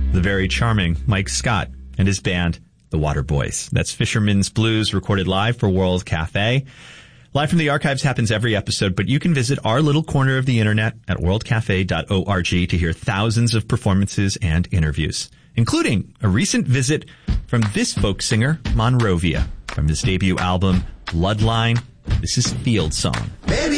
the very charming Mike Scott and his band, the Waterboys. That's Fisherman's Blues, recorded live for World Cafe. Live from the Archives happens every episode, but you can visit our little corner of the internet at worldcafe.org to hear thousands of performances and interviews, including a recent visit from this folk singer, Monrovia. From his debut album, Bloodline, this is Field Song. Baby,